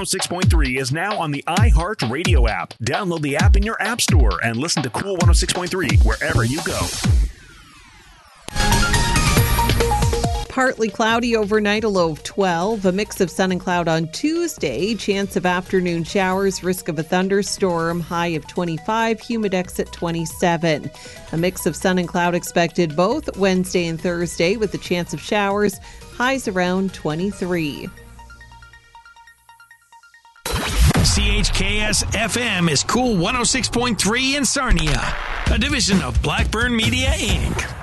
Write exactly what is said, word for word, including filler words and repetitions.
oh six point three is now on the iHeartRadio app. Download the app in your app store and listen to Cool one oh six point three wherever you go. Partly cloudy overnight, a low of twelve. A mix of sun and cloud on Tuesday. Chance of afternoon showers, risk of a thunderstorm. High of twenty-five, humidex at twenty-seven. A mix of sun and cloud expected both Wednesday and Thursday with a chance of showers. Highs around twenty-three. C H K S F M is Cool one oh six point three in Sarnia, a division of Blackburn Media, Incorporated.